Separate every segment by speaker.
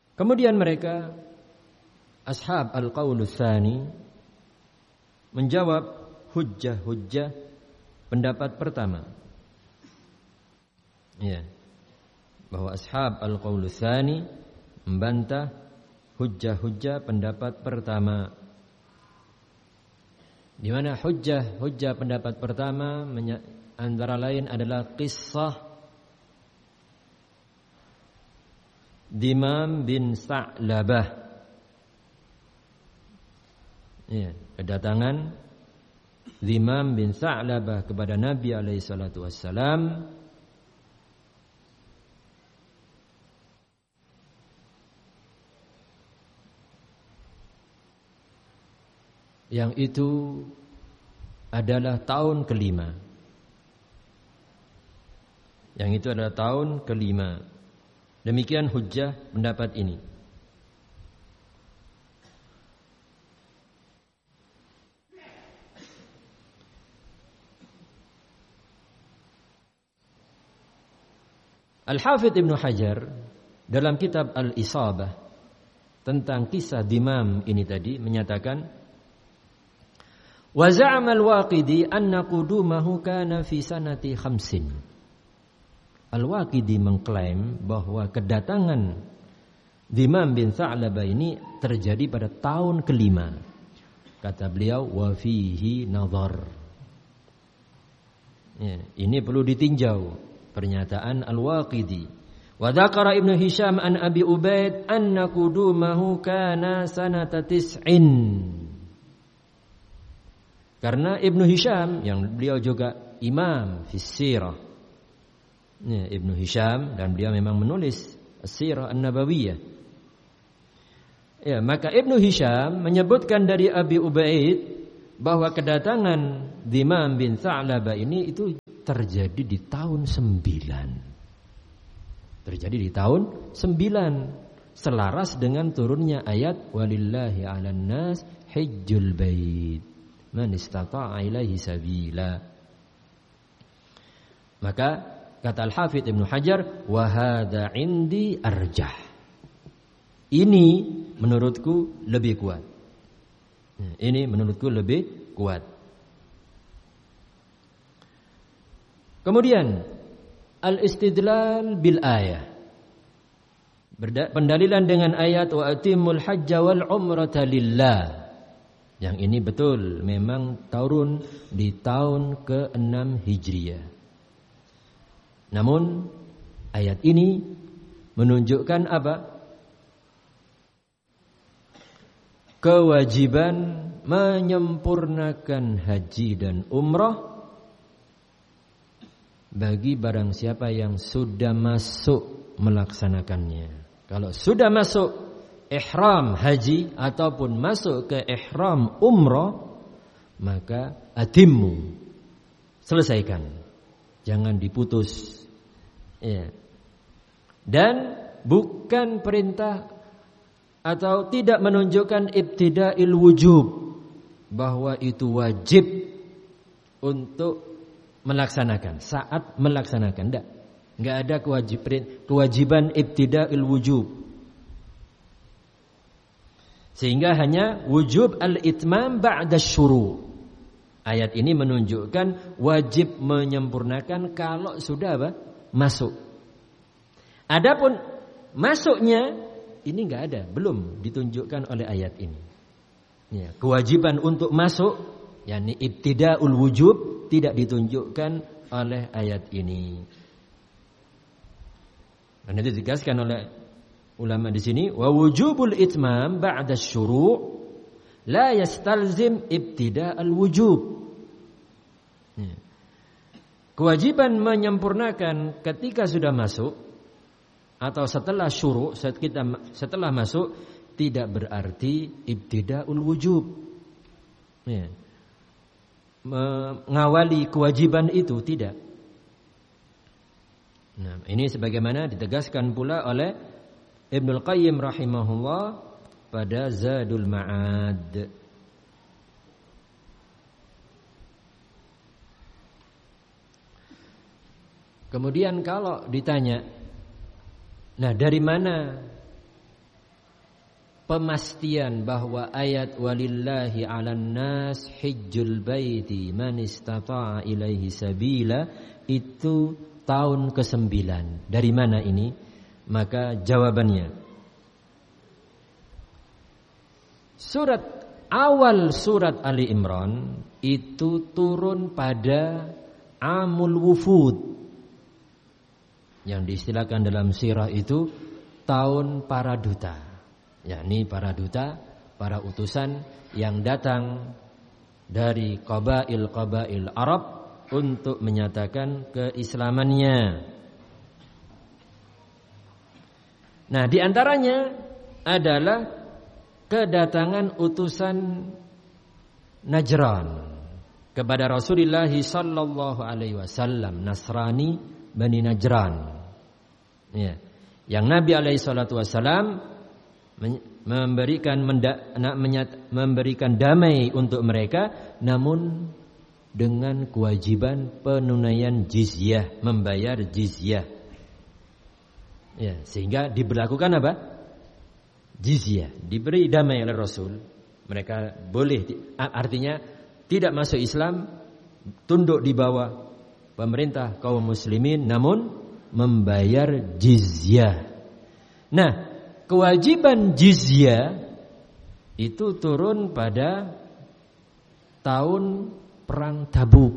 Speaker 1: Kemudian mereka ashab al-qaul tsani menjawab hujjah-hujjah pendapat pertama. Ya. Bahwa ashab al-qaul tsani membantah hujjah-hujjah pendapat pertama. Di mana hujjah pendapat pertama antara lain adalah kisah Dimam bin Sa'labah. Ya, kedatangan Dimam bin Sa'labah kepada Nabi alaihi salatu wassalam yang itu adalah tahun kelima. Yang itu adalah tahun kelima. Demikian hujjah pendapat ini. Al-Hafidz Ibnu Hajar dalam kitab Al-Isabah tentang kisah Dimam ini tadi menyatakan wa za'ama al-Waqidi anna qudumahu kana fi sanati 5. Al-Waqidi mengklaim bahwa kedatangan Dimam bin Sa'labah ini terjadi pada tahun kelima. Kata beliau wa fihi nadhar. Ya, ini perlu ditinjau pernyataan Al-Waqidi. Wa dzakara Ibnu Hisham an Abi Ubaid anna qudumahu kana sanata 9. Karena Ibnu Hisham yang beliau juga imam fi sirah. Ya, Ibnu Hisham dan beliau memang menulis As-Sirah An-Nabawiyah. Ya, maka Ibnu Hisham menyebutkan dari Abi Ubaid bahwa kedatangan Dimam bin Sa'labah ini itu terjadi di tahun 9. Terjadi di tahun 9, selaras dengan turunnya ayat walillahi 'alan nas hajjul bait man istata'a ilaihi sabila. Maka kata Al-Hafidz Ibnu Hajar wa hadza indi arjah. Ini menurutku lebih kuat. Ini menurutku lebih kuat. Kemudian al-istidlal bil ayah. Pendalilan dengan ayat wa atimul hajja wal umrata lillah. Yang ini betul memang turun di tahun ke-6 Hijriah. Namun ayat ini menunjukkan apa? Kewajiban menyempurnakan haji dan umrah bagi barang siapa yang sudah masuk melaksanakannya. Kalau sudah masuk ihram haji ataupun masuk ke ihram umrah, maka atimmu, selesaikan, jangan diputus. Ya. Dan bukan perintah atau tidak menunjukkan ibtida'il wujub, bahwa itu wajib untuk melaksanakan saat melaksanakan. Enggak ada kewajiban ibtida'il wujub. Sehingga hanya wujub al-itmam ba'da syuru'. Ayat ini menunjukkan wajib menyempurnakan kalau sudah apa? Masuk. Adapun masuknya ini enggak ada, belum ditunjukkan oleh ayat ini. Ya, kewajiban untuk masuk, yakni ibtida'ul wujub, tidak ditunjukkan oleh ayat ini. Dan itu ditegaskan oleh ulama di sini, wa wujubul itmam ba'da syuru' la yastalzim ibtida'al wujub. Kewajiban menyempurnakan ketika sudah masuk atau setelah syuru', setelah masuk, tidak berarti ibtida'ul wujub. Mengawali kewajiban itu tidak. Nah, ini sebagaimana ditegaskan pula oleh Ibnul Qayyim rahimahullah pada Zadul Ma'ad. Kemudian kalau ditanya, nah dari mana pemastian bahwa ayat walillahi 'alan nas hijjul baiti man istata'a ilaihi sabila itu tahun ke-9. Dari mana ini? Maka jawabannya awal surat Ali Imran itu turun pada Amul Wufud, yang diistilahkan dalam sirah itu tahun para duta, yakni para duta, para utusan yang datang dari qabail Arab untuk menyatakan keislamannya. Nah, di antaranya adalah kedatangan utusan Najran kepada Rasulullah sallallahu alaihi wasallam, Nasrani Bani Najran. Ya. Yang Nabi alaihi salatu wasallam memberikan damai untuk mereka, namun dengan kewajiban penunaian jizyah, membayar jizyah. Ya, sehingga diberlakukan apa? Jizyah, diberi damai oleh Rasul. Mereka boleh, artinya tidak masuk Islam, tunduk di bawah pemerintah kaum muslimin, namun membayar jizyah. Nah, kewajiban jizyah itu turun pada tahun perang Tabuk.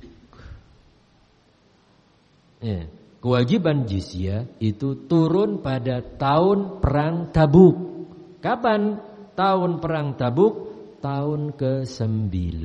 Speaker 1: Ya, kewajiban jizyah itu turun pada tahun perang Tabuk. Kapan tahun perang Tabuk? Tahun ke-9.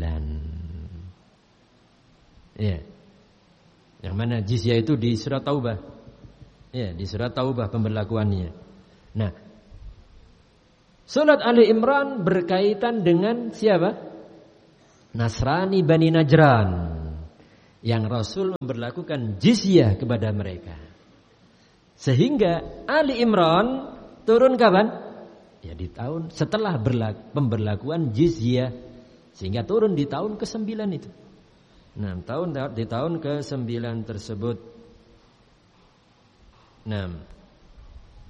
Speaker 1: Ya. Yang mana jizyah itu di surat Taubah. Ya, di surat Taubah pemberlakuannya. Nah, surat Ali Imran berkaitan dengan siapa? Nasrani Bani Najran, yang Rasul memberlakukan jizyah kepada mereka. Sehingga Ali Imran turun kapan? Ya, di tahun setelah pemberlakuan jizyah, sehingga turun di tahun ke-9 itu. Nah, di tahun ke-9 tersebut. Nah,